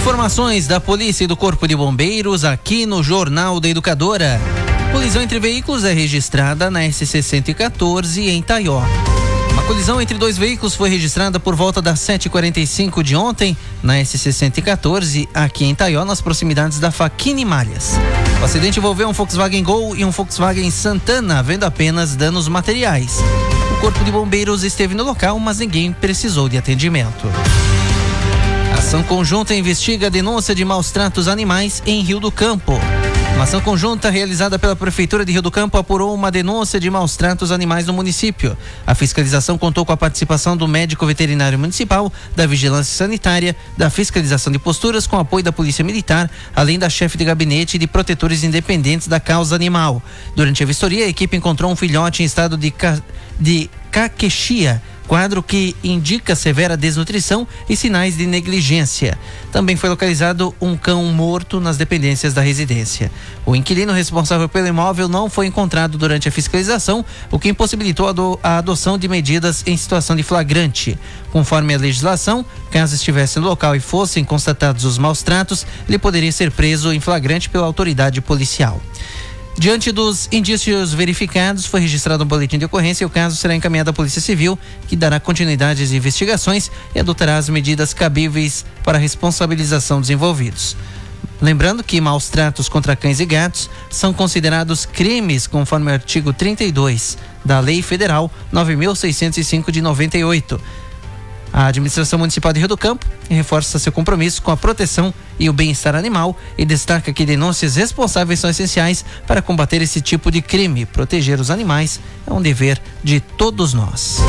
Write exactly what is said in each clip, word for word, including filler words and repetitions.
Informações da Polícia e do Corpo de Bombeiros aqui no Jornal da Educadora. Colisão entre veículos é registrada na S C cento e quatorze em Taió. Uma colisão entre dois veículos foi registrada por volta das sete e quarenta e cinco de ontem na S C cento e quatorze aqui em Taió, nas proximidades da Faquini Malhas. O acidente envolveu um Volkswagen Gol e um Volkswagen Santana, havendo apenas danos materiais. O Corpo de Bombeiros esteve no local, mas ninguém precisou de atendimento. Ação conjunta investiga a denúncia de maus tratos animais em Rio do Campo. Uma ação conjunta realizada pela Prefeitura de Rio do Campo apurou uma denúncia de maus tratos animais no município. A fiscalização contou com a participação do médico veterinário municipal, da vigilância sanitária, da fiscalização de posturas, com apoio da Polícia Militar, além da chefe de gabinete e de protetores independentes da causa animal. Durante a vistoria, a equipe encontrou um filhote em estado de, ca... de caquexia, quadro que indica severa desnutrição e sinais de negligência. Também foi localizado um cão morto nas dependências da residência. O inquilino responsável pelo imóvel não foi encontrado durante a fiscalização, o que impossibilitou a, do, a adoção de medidas em situação de flagrante. Conforme a legislação, caso estivesse no local e fossem constatados os maus tratos, ele poderia ser preso em flagrante pela autoridade policial. Diante dos indícios verificados, foi registrado um boletim de ocorrência e o caso será encaminhado à Polícia Civil, que dará continuidade às investigações e adotará as medidas cabíveis para a responsabilização dos envolvidos. Lembrando que maus tratos contra cães e gatos são considerados crimes conforme o artigo trinta e dois da Lei Federal nove mil seiscentos e cinco de noventa e oito. A Administração Municipal de Rio do Campo reforça seu compromisso com a proteção e o bem-estar animal e destaca que denúncias responsáveis são essenciais para combater esse tipo de crime. Proteger os animais é um dever de todos nós.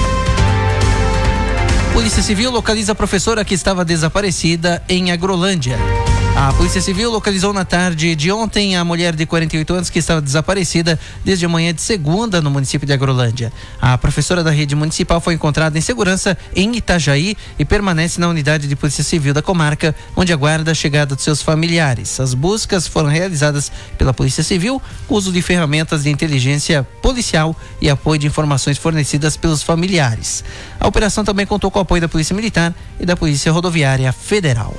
Polícia Civil localiza a professora que estava desaparecida em Agrolândia. A Polícia Civil localizou na tarde de ontem a mulher de quarenta e oito anos que estava desaparecida desde a manhã de segunda no município de Agrolândia. A professora da rede municipal foi encontrada em segurança em Itajaí e permanece na unidade de Polícia Civil da comarca, onde aguarda a chegada de seus familiares. As buscas foram realizadas pela Polícia Civil com uso de ferramentas de inteligência policial e apoio de informações fornecidas pelos familiares. A operação também contou com o apoio da Polícia Militar e da Polícia Rodoviária Federal.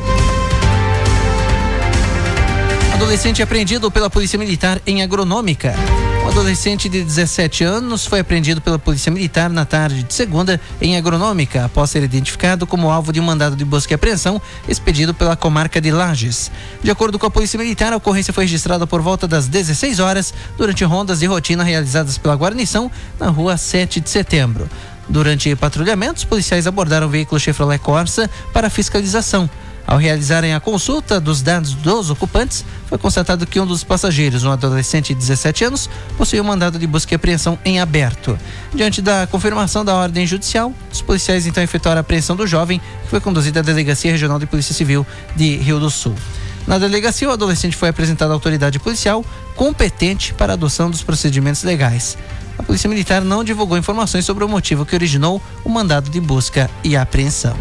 Adolescente apreendido pela Polícia Militar em Agronômica. Um adolescente de dezessete anos foi apreendido pela Polícia Militar na tarde de segunda em Agronômica, após ser identificado como alvo de um mandado de busca e apreensão expedido pela comarca de Lages. De acordo com a Polícia Militar, a ocorrência foi registrada por volta das dezesseis horas durante rondas de rotina realizadas pela guarnição na rua sete de setembro. Durante patrulhamentos, policiais abordaram o veículo Chevrolet Corsa para fiscalização. Ao realizarem a consulta dos dados dos ocupantes, foi constatado que um dos passageiros, um adolescente de dezessete anos, possuía um mandado de busca e apreensão em aberto. Diante da confirmação da ordem judicial, os policiais então efetuaram a apreensão do jovem, que foi conduzido à Delegacia Regional de Polícia Civil de Rio do Sul. Na delegacia, o adolescente foi apresentado à autoridade policial competente para a adoção dos procedimentos legais. A Polícia Militar não divulgou informações sobre o motivo que originou o mandado de busca e apreensão.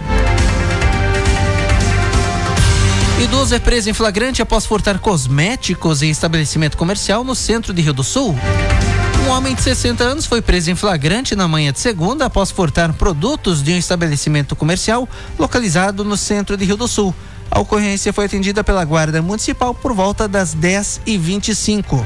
Idoso é preso em flagrante após furtar cosméticos em estabelecimento comercial no centro de Rio do Sul. Um homem de sessenta anos foi preso em flagrante na manhã de segunda após furtar produtos de um estabelecimento comercial localizado no centro de Rio do Sul. A ocorrência foi atendida pela Guarda Municipal por volta das dez e vinte e cinco.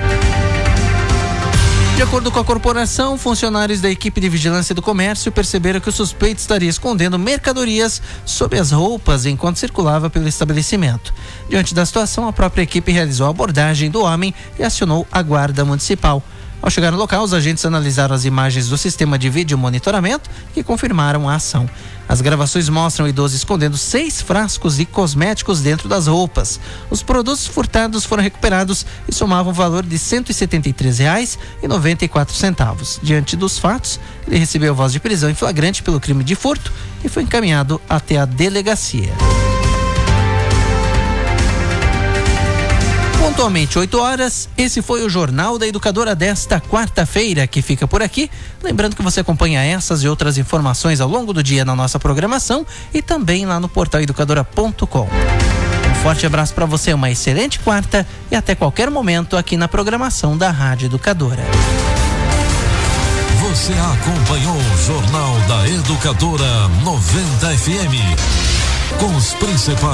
De acordo com a corporação, funcionários da equipe de vigilância do comércio perceberam que o suspeito estaria escondendo mercadorias sob as roupas enquanto circulava pelo estabelecimento. Diante da situação, a própria equipe realizou a abordagem do homem e acionou a guarda municipal. Ao chegar no local, os agentes analisaram as imagens do sistema de vídeo monitoramento e confirmaram a ação. As gravações mostram o idoso escondendo seis frascos de cosméticos dentro das roupas. Os produtos furtados foram recuperados e somavam o valor de cento e setenta e três reais e noventa e quatro centavos. Diante dos fatos, ele recebeu voz de prisão em flagrante pelo crime de furto e foi encaminhado até a delegacia. Pontualmente oito horas, esse foi o Jornal da Educadora desta quarta-feira, que fica por aqui. Lembrando que você acompanha essas e outras informações ao longo do dia na nossa programação e também lá no portal educadora ponto com. Um forte abraço para você, uma excelente quarta e até qualquer momento aqui na programação da Rádio Educadora. Você acompanhou o Jornal da Educadora noventa F M com os principais